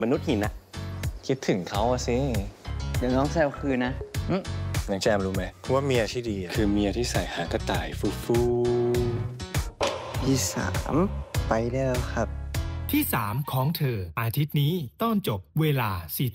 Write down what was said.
มนุษย์หินนะคิดถึงเขาสิเดี๋ยวน้องแซวคืนนะน้องแจมรู้ไหมว่าเมียที่ดีคือเมียที่ใส่หางกระต่ายฟูที่3ไปแล้วครับที่3ของเธออาทิตย์นี้ตอนจบเวลา4